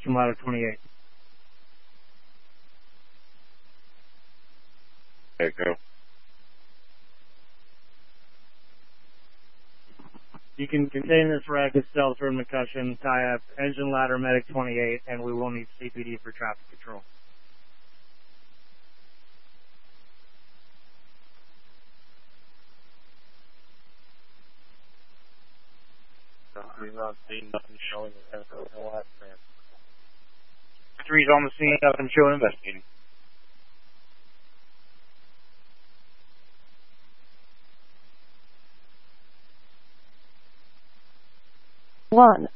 from ladder 28. Okay, go. You can contain this wreck as stealth from concussion, tie up engine ladder medic 28, and we will need CPD for traffic control. Three's on scene, nothing showing. Three's on the scene, nothing showing, investigating. One.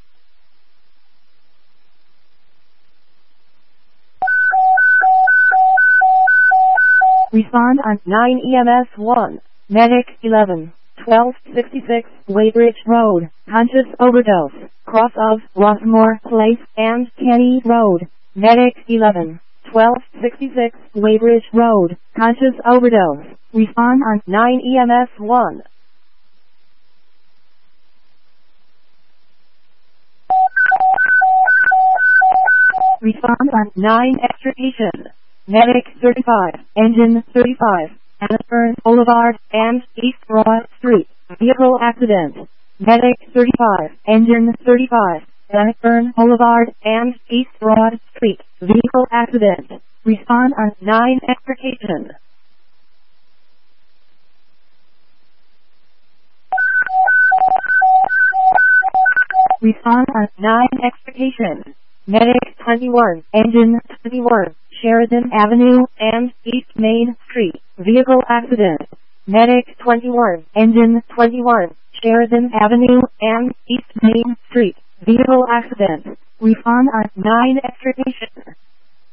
Respond on 9 EMS 1. Medic 11. 1266 Waybridge Road. Conscious overdose. Cross of Rossmore Place and Kenny Road. Medic 11. 1266 Waybridge Road. Conscious overdose. Respond on 9 EMS 1. Respond on 9 extrication. Medic 35, Engine 35, Annapurn Boulevard and East Broad Street. Vehicle accident. Medic 35, Engine 35, Annapurn Boulevard and East Broad Street. Vehicle accident. Respond on 9 extrication. Respond on 9 extrication. Medic 21, Engine 21, Sheridan Avenue and East Main Street. Vehicle accident. Medic 21, Engine 21, Sheridan Avenue and East Main Street. Vehicle accident. Respond on 9 extrication.